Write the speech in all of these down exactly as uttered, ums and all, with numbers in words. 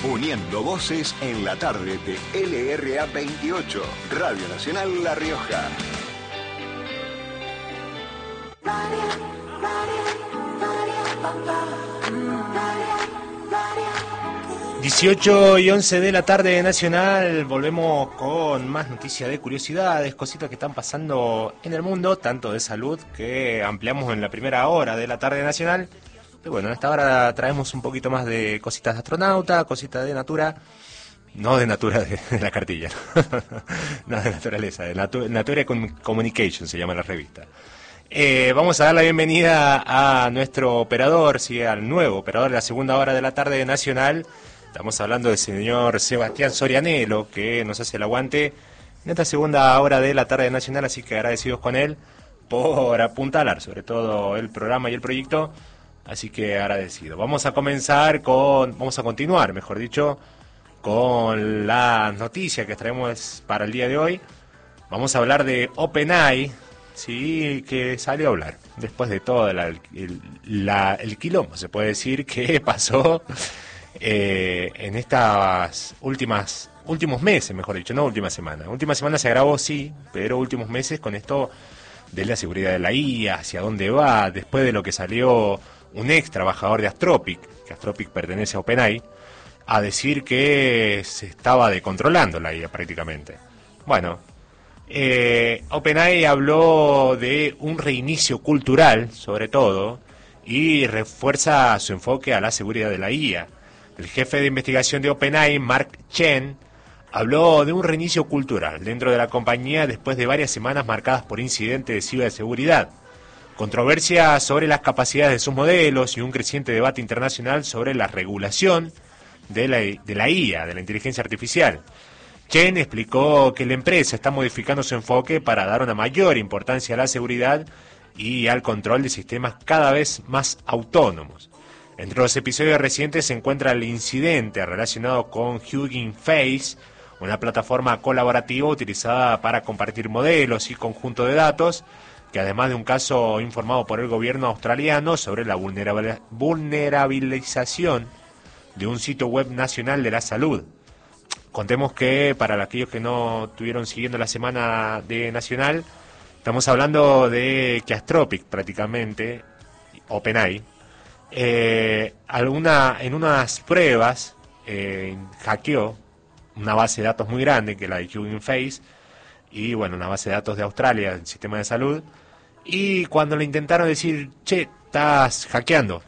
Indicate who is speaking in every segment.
Speaker 1: Uniendo voces en la tarde de L R A veintiocho, Radio Nacional La Rioja.
Speaker 2: dieciocho y once de la tarde Nacional, volvemos con más noticias de curiosidades, cositas que están pasando en el mundo, tanto de salud, que ampliamos en la primera hora de la tarde Nacional. Y bueno, en esta hora traemos un poquito más de cositas de astronauta, cositas de natura, no de natura de, de la cartilla, no de naturaleza, de natu- Nature Communication se llama la revista. Eh, vamos a dar la bienvenida a nuestro operador, sí, al nuevo operador de la segunda hora de la tarde Nacional. Estamos hablando del señor Sebastián Sorianelo, que nos hace el aguante en esta segunda hora de la tarde Nacional, así que agradecidos con él por apuntalar sobre todo el programa y el proyecto, así que agradecido. Vamos a comenzar con, vamos a continuar, mejor dicho, con las noticias que traemos para el día de hoy. Vamos a hablar de OpenAI, sí, que salió a hablar después de todo la, el, la, el quilombo, se puede decir, que pasó Eh, en estas últimas últimos meses, mejor dicho, no última semana. Última semana se agravó, sí, pero últimos meses con esto de la seguridad de la I A, hacia dónde va, después de lo que salió un ex trabajador de Astropic, que Astropic pertenece a OpenAI, a decir que se estaba descontrolando la I A prácticamente. Bueno, eh, OpenAI habló de un reinicio cultural, sobre todo, y refuerza su enfoque a la seguridad de la I A. El jefe de investigación de OpenAI, Mark Chen, habló de un reinicio cultural dentro de la compañía después de varias semanas marcadas por incidentes de ciberseguridad, controversia sobre las capacidades de sus modelos y un creciente debate internacional sobre la regulación de la, de la I A, de la inteligencia artificial. Chen explicó que la empresa está modificando su enfoque para dar una mayor importancia a la seguridad y al control de sistemas cada vez más autónomos. Entre los episodios recientes se encuentra el incidente relacionado con Hugging Face, una plataforma colaborativa utilizada para compartir modelos y conjunto de datos, que además de un caso informado por el gobierno australiano sobre la vulnerabil- vulnerabilización de un sitio web nacional de la salud. Contemos que, para aquellos que no estuvieron siguiendo la semana de Nacional, estamos hablando de que Astropic prácticamente, OpenAI, Eh, alguna, en unas pruebas eh, hackeó una base de datos muy grande, que es la de Hugging Face, y bueno, una base de datos de Australia, el sistema de salud, y cuando le intentaron decir, che, estás hackeando,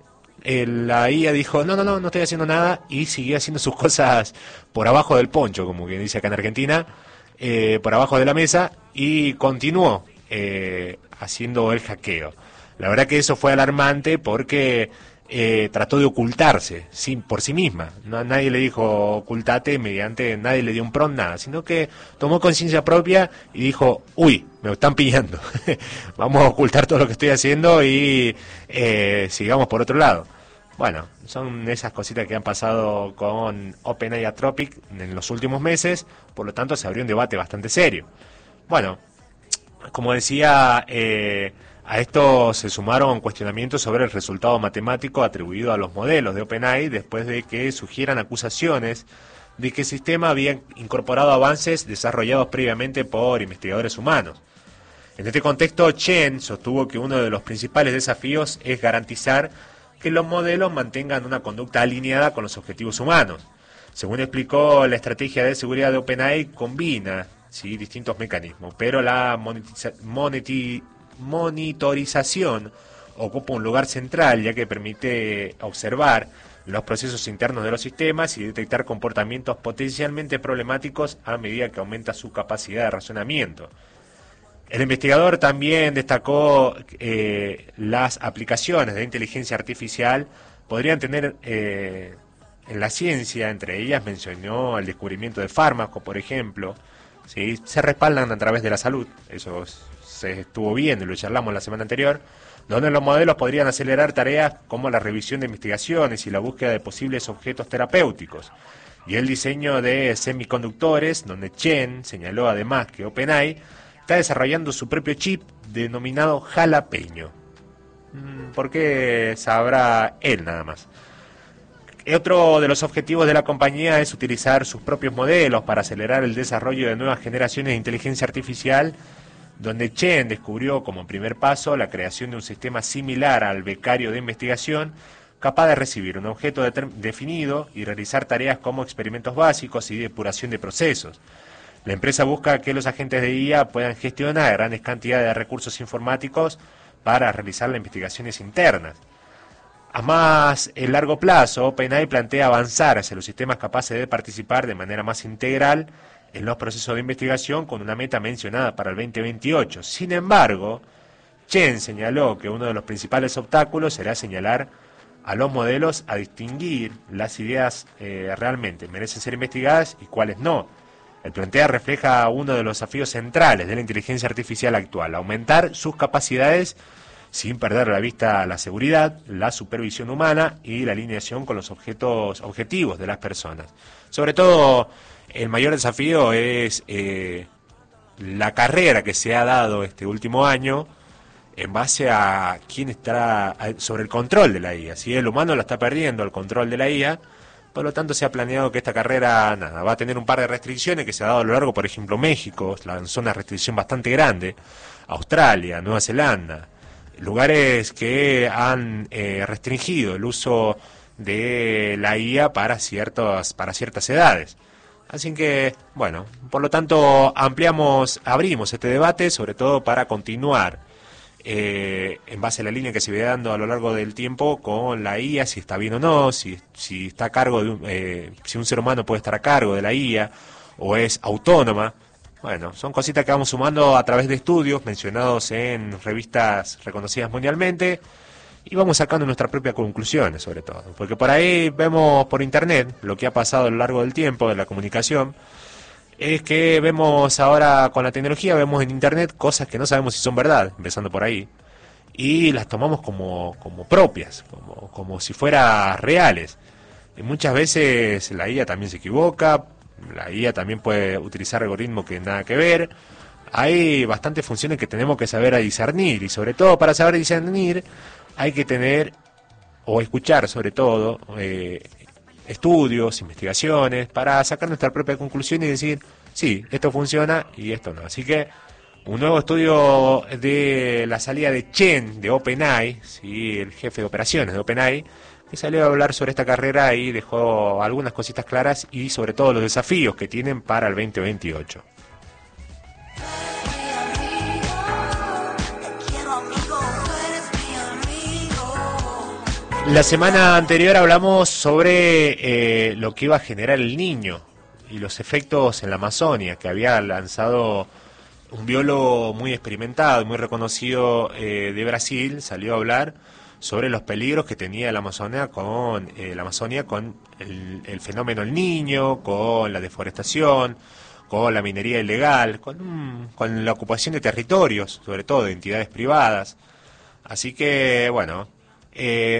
Speaker 2: eh, la I A dijo, no, no, no, no estoy haciendo nada, y siguió haciendo sus cosas por abajo del poncho, como que dice acá en Argentina, eh, por abajo de la mesa, y continuó eh, haciendo el hackeo. La verdad que eso fue alarmante porque eh, trató de ocultarse sin, por sí misma. No, nadie le dijo ocultate mediante, nadie le dio un prompt, nada, sino que tomó conciencia propia y dijo, uy, me están pillando, vamos a ocultar todo lo que estoy haciendo y eh, sigamos por otro lado. Bueno, son esas cositas que han pasado con OpenAI y Anthropic en los últimos meses, por lo tanto se abrió un debate bastante serio. Bueno, como decía, eh, a esto se sumaron cuestionamientos sobre el resultado matemático atribuido a los modelos de OpenAI después de que surgieran acusaciones de que el sistema había incorporado avances desarrollados previamente por investigadores humanos. En este contexto, Chen sostuvo que uno de los principales desafíos es garantizar que los modelos mantengan una conducta alineada con los objetivos humanos. Según explicó, la estrategia de seguridad de OpenAI combina, sí, distintos mecanismos, pero la monetiza- moneti- monitorización ocupa un lugar central, ya que permite observar los procesos internos de los sistemas y detectar comportamientos potencialmente problemáticos a medida que aumenta su capacidad de razonamiento. El investigador también destacó eh, las aplicaciones de inteligencia artificial podrían tener eh, en la ciencia, entre ellas mencionó el descubrimiento de fármacos, por ejemplo, ¿sí? Se respaldan a través de la salud, eso se estuvo viendo y lo charlamos la semana anterior, donde los modelos podrían acelerar tareas como la revisión de investigaciones y la búsqueda de posibles objetos terapéuticos, y el diseño de semiconductores, donde Chen señaló además que OpenAI está desarrollando su propio chip denominado jalapeño. ¿Por qué sabrá él nada más? Otro de los objetivos de la compañía es utilizar sus propios modelos para acelerar el desarrollo de nuevas generaciones de inteligencia artificial, donde Chen descubrió como primer paso la creación de un sistema similar al becario de investigación, capaz de recibir un objeto definido y realizar tareas como experimentos básicos y depuración de procesos. La empresa busca que los agentes de I A puedan gestionar grandes cantidades de recursos informáticos para realizar las investigaciones internas. A más a largo plazo, OpenAI plantea avanzar hacia los sistemas capaces de participar de manera más integral en los procesos de investigación, con una meta mencionada para el veinte veintiocho. Sin embargo, Chen señaló que uno de los principales obstáculos será señalar a los modelos a distinguir las ideas eh, realmente merecen ser investigadas y cuáles no. El planteo refleja uno de los desafíos centrales de la inteligencia artificial actual: aumentar sus capacidades sin perder de la vista la seguridad, la supervisión humana y la alineación con los objetos objetivos de las personas. Sobre todo, el mayor desafío es eh, la carrera que se ha dado este último año en base a quién estará sobre el control de la I A. Si el humano la está perdiendo, el control de la I A, por lo tanto se ha planeado que esta carrera nada, va a tener un par de restricciones que se ha dado a lo largo, por ejemplo, México lanzó una restricción bastante grande, Australia, Nueva Zelanda, lugares que han eh, restringido el uso de la I A para ciertas, para ciertas edades. Así que, bueno, por lo tanto ampliamos, abrimos este debate, sobre todo para continuar eh, en base a la línea que se viene dando a lo largo del tiempo con la I A, si está bien o no, si, si está a cargo de un, eh, si un ser humano puede estar a cargo de la I A o es autónoma. Bueno, son cositas que vamos sumando a través de estudios mencionados en revistas reconocidas mundialmente y vamos sacando nuestras propias conclusiones, sobre todo. Porque por ahí vemos por internet lo que ha pasado a lo largo del tiempo de la comunicación. Es que vemos ahora con la tecnología, vemos en internet cosas que no sabemos si son verdad, empezando por ahí, y las tomamos como, como propias, como, como si fueran reales. Y muchas veces la I A también se equivoca. La I A también puede utilizar algoritmos que nada que ver. Hay bastantes funciones que tenemos que saber a discernir, y sobre todo para saber discernir hay que tener o escuchar sobre todo eh, estudios, investigaciones, para sacar nuestra propia conclusión y decir, sí, esto funciona y esto no. Así que un nuevo estudio de la salida de Chen de OpenAI, ¿sí?, el jefe de operaciones de OpenAI, que salió a hablar sobre esta carrera y dejó algunas cositas claras y sobre todo los desafíos que tienen para el veinte veintiocho. La semana anterior hablamos sobre eh, lo que iba a generar el Niño y los efectos en la Amazonia, que había lanzado un biólogo muy experimentado y muy reconocido eh, de Brasil. Salió a hablar sobre los peligros que tenía la Amazonia con eh, la Amazonia con el, el fenómeno El Niño, con la deforestación, con la minería ilegal, con, un, con la ocupación de territorios, sobre todo de entidades privadas. Así que, bueno, eh,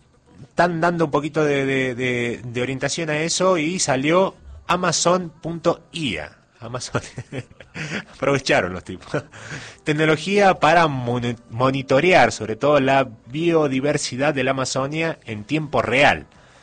Speaker 2: están dando un poquito de, de, de, de orientación a eso y salió Amazon punto I A. Amazon. Aprovecharon los tipos. Tecnología para mon monitorear sobre todo la biodiversidad de la Amazonia en tiempo real.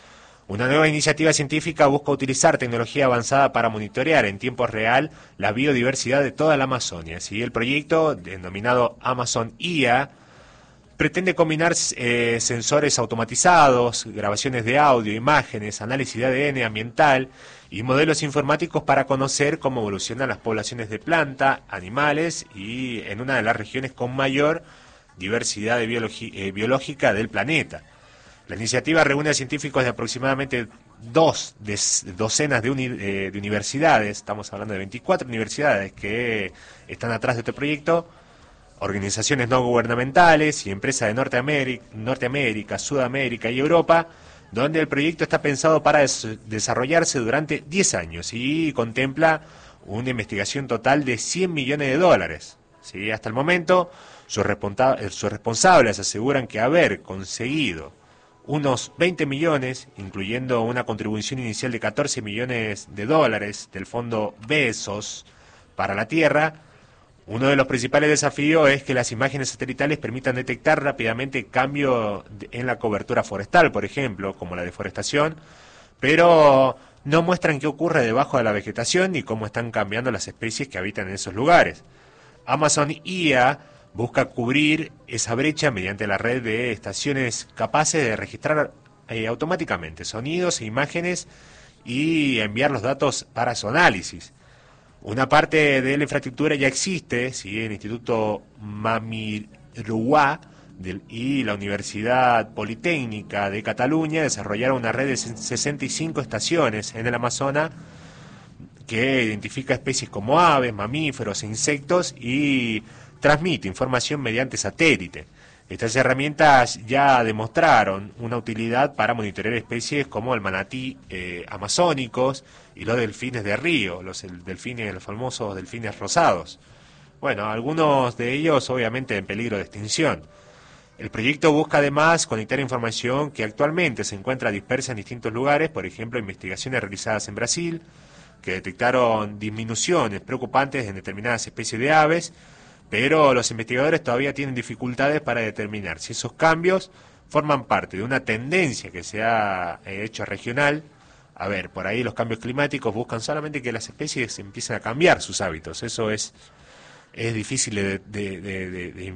Speaker 2: Una nueva iniciativa científica busca utilizar tecnología avanzada para monitorear en tiempo real la biodiversidad de toda la Amazonia. ¿Sí? El proyecto, denominado Amazon I A, pretende combinar eh, sensores automatizados, grabaciones de audio, imágenes, análisis de A D N ambiental y modelos informáticos para conocer cómo evolucionan las poblaciones de plantas, animales y en una de las regiones con mayor diversidad de eh, biológica del planeta. La iniciativa reúne a científicos de aproximadamente dos de, docenas de, uni, eh, de universidades, estamos hablando de veinticuatro universidades que están atrás de este proyecto, organizaciones no gubernamentales y empresas de Norteamérica, Norteamérica, Sudamérica y Europa, donde el proyecto está pensado para des desarrollarse durante diez años y contempla una investigación total de cien millones de dólares. ¿Sí? Hasta el momento, sus, responsa sus responsables aseguran que haber conseguido unos veinte millones, incluyendo una contribución inicial de catorce millones de dólares del fondo Bezos para la Tierra, Uno de los principales desafíos es que las imágenes satelitales permitan detectar rápidamente cambios en la cobertura forestal, por ejemplo, como la deforestación, pero no muestran qué ocurre debajo de la vegetación ni cómo están cambiando las especies que habitan en esos lugares. Amazon I A busca cubrir esa brecha mediante la red de estaciones capaces de registrar eh, automáticamente sonidos e imágenes y enviar los datos para su análisis. Una parte de la infraestructura ya existe, ¿sí? El Instituto Mamiruà del, y la Universidad Politécnica de Cataluña desarrollaron una red de sesenta y cinco estaciones en el Amazonas que identifica especies como aves, mamíferos, insectos y transmite información mediante satélite. Estas herramientas ya demostraron una utilidad para monitorear especies como el manatí eh, amazónicos y los delfines de río, los el, delfines, los famosos delfines rosados. Bueno, algunos de ellos obviamente en peligro de extinción. El proyecto busca además conectar información que actualmente se encuentra dispersa en distintos lugares, por ejemplo, investigaciones realizadas en Brasil, que detectaron disminuciones preocupantes en determinadas especies de aves, pero los investigadores todavía tienen dificultades para determinar si esos cambios forman parte de una tendencia que se ha hecho regional. A ver, por ahí los cambios climáticos buscan solamente que las especies empiecen a cambiar sus hábitos. Eso es, es difícil de, de, de, de, de,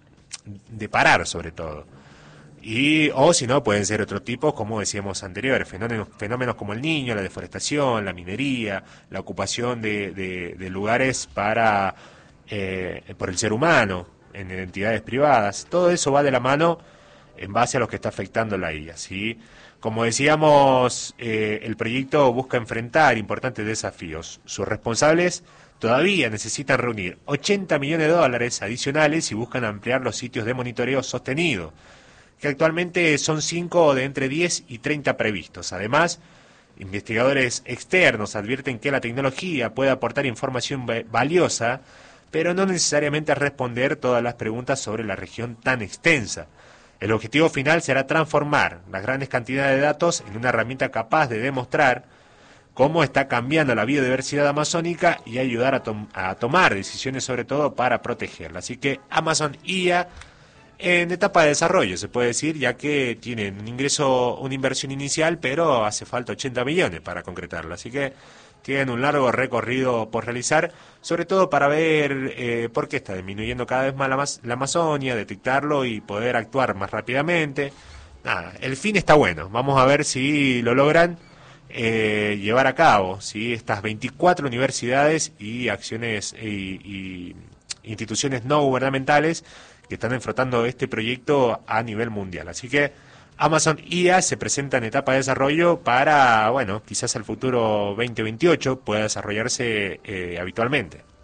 Speaker 2: de parar, sobre todo. Y, o si no, pueden ser otros tipos, como decíamos anteriores, fenómenos, fenómenos como el niño, la deforestación, la minería, la ocupación de, de, de lugares para... Eh, por el ser humano, en entidades privadas. Todo eso va de la mano en base a lo que está afectando la I A, ¿sí? Como decíamos, eh, el proyecto busca enfrentar importantes desafíos. Sus responsables todavía necesitan reunir ochenta millones de dólares adicionales y buscan ampliar los sitios de monitoreo sostenido, que actualmente son cinco de entre diez y treinta previstos. Además, investigadores externos advierten que la tecnología puede aportar información valiosa, pero no necesariamente responder todas las preguntas sobre la región tan extensa. El objetivo final será transformar las grandes cantidades de datos en una herramienta capaz de demostrar cómo está cambiando la biodiversidad amazónica y ayudar a, tom a tomar decisiones sobre todo para protegerla. Así que Amazon I A en etapa de desarrollo, se puede decir, ya que tienen un ingreso, una inversión inicial, pero hace falta ochenta millones para concretarla. Así que tienen un largo recorrido por realizar, sobre todo para ver eh, por qué está disminuyendo cada vez más la, la Amazonia, detectarlo y poder actuar más rápidamente. Nada, el fin está bueno. Vamos a ver si lo logran eh, llevar a cabo, ¿sí? Estas veinticuatro universidades y acciones y, y instituciones no gubernamentales que están enfrentando este proyecto a nivel mundial. Así que Amazon I A se presenta en etapa de desarrollo para, bueno, quizás el futuro veinte veintiocho pueda desarrollarse eh, habitualmente.